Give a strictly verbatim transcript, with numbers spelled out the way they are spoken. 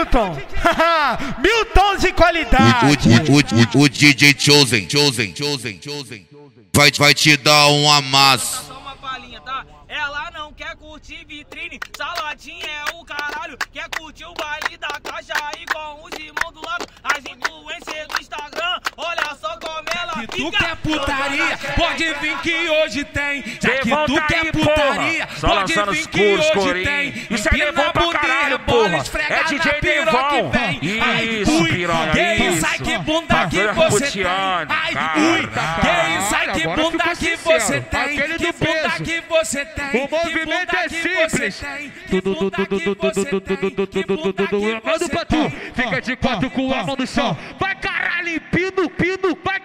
Milton. Mil tons de qualidade. O, o, o, o, o D J Chosen, Chosen, Chosen, Chosen vai, vai te dar um amasso. Só uma palhinha, tá? Ela não quer curtir vitrine, saladinha é o caralho. Quer curtir o baile da caixa aí com os irmãos do lado. As influências do Instagram, olha só como ela Se fica. tu quer putaria, pode vir que hoje tem. Já que Levanta tu quer aí, putaria, porra. Só pode lançando vir os que coros, hoje corinho. tem. Isso é Devon pra caralho, porra. É D J Devon. Isso, piranha, que isso. isso, ai que bunda que Bagulho você tem. roteando, Ai, cara. ui, que isso, ai que Agora bunda ficou que sincero. você tem. Aquele Que do bunda peso. que você tem. O movimento é simples. Manda pra tu. Fica de quatro com a mão no chão. Vai caralho, pino, pino, vai